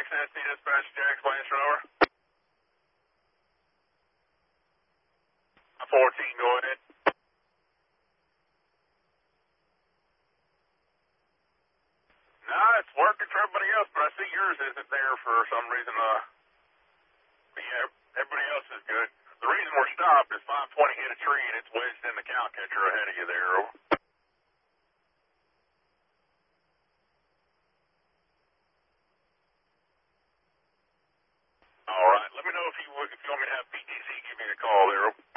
access to dispatch, Jack's Blanchard, over. 14, go ahead. No, it's working for everybody else, but I see yours isn't there for some reason. Yeah, everybody else is good. The reason we're stopped is 520 hit a tree and it's wedged in the cow catcher ahead of you there. All right, let me know if you want me to have PTC give me a call there.